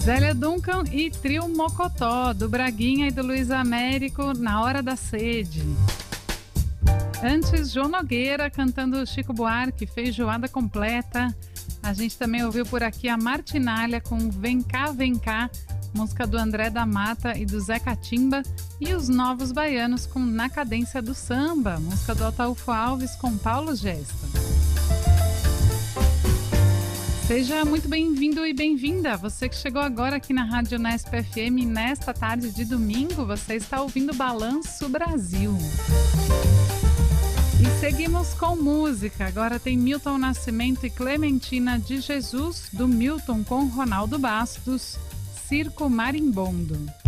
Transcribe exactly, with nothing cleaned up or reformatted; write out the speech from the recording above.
Zélia Duncan e Trio Mocotó, do Braguinha e do Luiz Américo, Na Hora da Sede. Antes, João Nogueira cantando Chico Buarque, Feijoada Completa. A gente também ouviu por aqui a Martinália com Vem Cá, Vem Cá, música do André da Mata e do Zé Catimba. E os Novos Baianos com Na Cadência do Samba, música do Ataúfo Alves com Paulo Gesta. Seja muito bem-vindo e bem-vinda. Você que chegou agora aqui na Rádio Unesp F M nesta tarde de domingo, você está ouvindo Balanço Brasil. E seguimos com música. Agora tem Milton Nascimento e Clementina de Jesus, do Milton com Ronaldo Bastos, Circo Marimbondo.